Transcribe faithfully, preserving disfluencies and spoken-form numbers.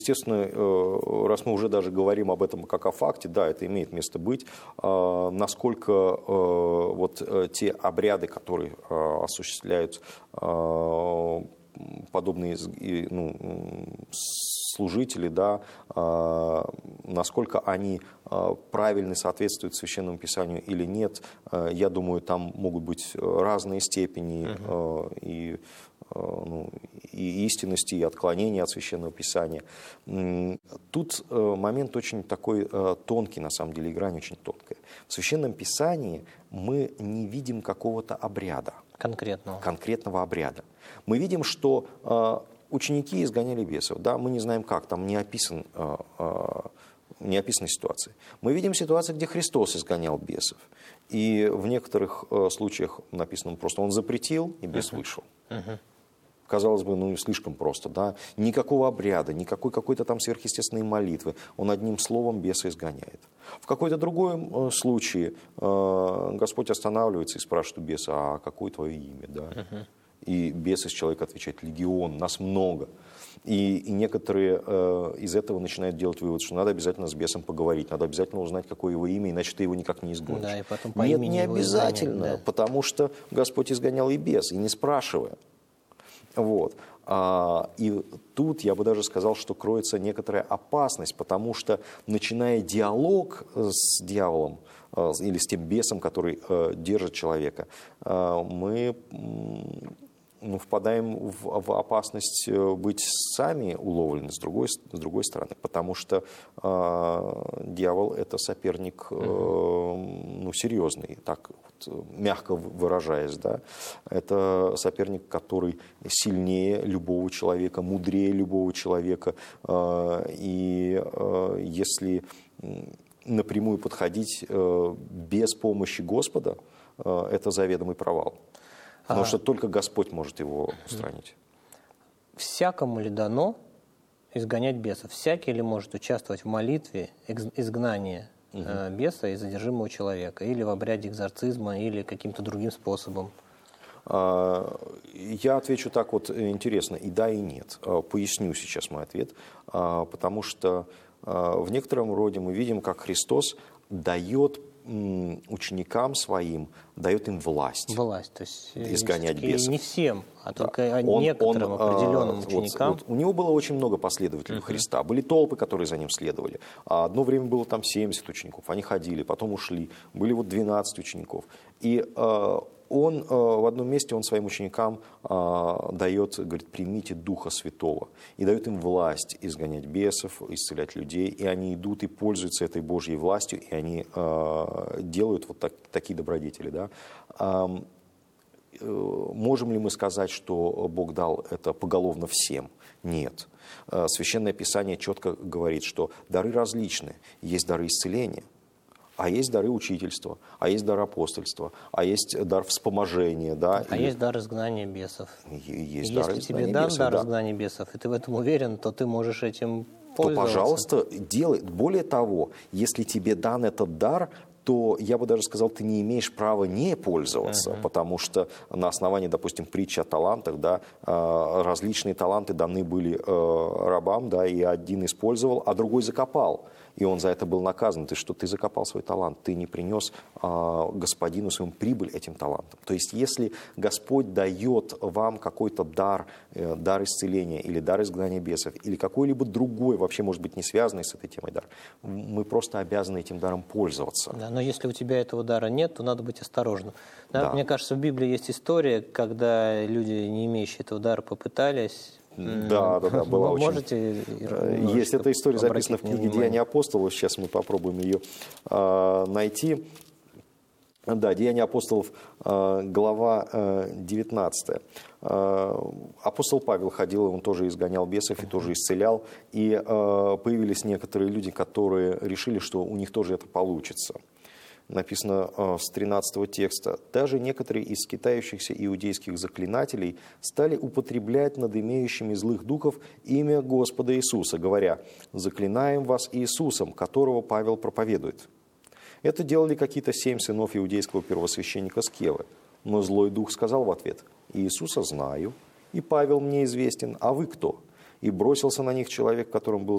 Естественно, раз мы уже даже говорим об этом как о факте, да, это имеет место быть. Насколько вот те обряды, которые осуществляют подобные, ну, служители, да, насколько они правильно соответствуют Священному Писанию или нет, я думаю, там могут быть разные степени uh-huh. и, ну, и истинности, и отклонения от Священного Писания. Тут момент очень такой тонкий, на самом деле, и грань очень тонкая. В Священном Писании мы не видим какого-то обряда. Конкретного. Конкретного обряда. Мы видим, что э, ученики изгоняли бесов. Да, мы не знаем как, там не, описан, э, э, не описаны ситуации. Мы видим ситуации, где Христос изгонял бесов. И в некоторых э, случаях написано просто, он запретил, и бес uh-huh. вышел. Uh-huh. Казалось бы, ну слишком просто, да? Никакого обряда, никакой какой-то там сверхъестественной молитвы. Он одним словом беса изгоняет. В какой-то другой э, случае э, Господь останавливается и спрашивает у беса, а какое твое имя, да? Uh-huh. И бес из человека отвечает, легион, нас много. И, и некоторые э, из этого начинают делать вывод, что надо обязательно с бесом поговорить, надо обязательно узнать, какое его имя, иначе ты его никак не изгонишь. Да, и потом по Нет, имени не его обязательно, изгоняют, да. Потому что Господь изгонял и бес, и не спрашивая. Вот. А, и тут я бы даже сказал, что кроется некоторая опасность, потому что, начиная диалог с дьяволом а, или с тем бесом, который а, держит человека, а, мы ну, впадаем в, в опасность быть сами уловлены с другой, с другой стороны, потому что а, дьявол – это соперник а, ну, серьезный, так вот, мягко выражаясь, да? Это соперник, который сильнее любого человека, мудрее любого человека, а, и а, если напрямую подходить а, без помощи Господа, а, это заведомый провал. Потому а, что только Господь может его устранить. Всякому ли дано изгонять бесов? Всякий ли может участвовать в молитве изгнания угу. э, беса и задержимого человека? Или в обряде экзорцизма, или каким-то другим способом? А, я отвечу так вот интересно, и да, и нет. А, поясню сейчас мой ответ. А, потому что а, в некотором роде мы видим, как Христос дает ученикам своим, дает им власть. Власть, то есть изгонять бесов. Не всем, а только да. некоторым он, определенным вот, ученикам. Вот, у него было очень много последователей uh-huh. Христа. Были толпы, которые за ним следовали. Одно время было там семьдесят учеников. Они ходили, потом ушли. Были вот двенадцать учеников. И э, он э, в одном месте он своим ученикам э, дает, говорит, примите Духа Святого. И дает им власть изгонять бесов, исцелять людей. И они идут и пользуются этой Божьей властью, и они э, делают вот так, такие добродетели. Да? Э, э, можем ли мы сказать, что Бог дал это поголовно всем? Нет. Э, Священное Писание четко говорит, что дары различны. Есть дары исцеления. А есть дары учительства, а есть дар апостольства, а есть дар вспоможения. Да, а или... есть дар изгнания бесов. Есть Если дар тебе дан бесов, дар да. изгнания бесов, и ты в этом уверен, то ты можешь этим то, пользоваться. пожалуйста, делай. Более того, если тебе дан этот дар, то я бы даже сказал, ты не имеешь права не пользоваться, uh-huh. потому что на основании, допустим, притчи о талантах, да, различные таланты даны были рабам, да, и один использовал, а другой закопал. И он за это был наказан. Ты что, ты закопал свой талант, ты не принес а, господину своему прибыль этим талантом. То есть, если Господь дает вам какой-то дар, э, дар исцеления или дар изгнания бесов, или какой-либо другой, вообще, может быть, не связанный с этой темой дар, мы просто обязаны этим даром пользоваться. Да, но если у тебя этого дара нет, то надо быть осторожным. Да, да. Мне кажется, в Библии есть история, когда люди, не имеющие этого дара, попытались... Да, да, да, была Вы очень... можете Есть эта история записана в книге «Деяния апостолов». Сейчас мы попробуем ее э, найти. Да, «Деяния апостолов», э, глава э, девятнадцатая. Э, апостол Павел ходил, он тоже изгонял бесов и тоже исцелял. И э, появились некоторые люди, которые решили, что у них тоже это получится. Написано э, с тринадцатого текста. «Даже некоторые из скитающихся иудейских заклинателей стали употреблять над имеющими злых духов имя Господа Иисуса, говоря, заклинаем вас Иисусом, которого Павел проповедует». Это делали какие-то семь сынов иудейского первосвященника Скевы. Но злой дух сказал в ответ, «Иисуса знаю, и Павел мне известен, а вы кто?» И бросился на них человек, которым был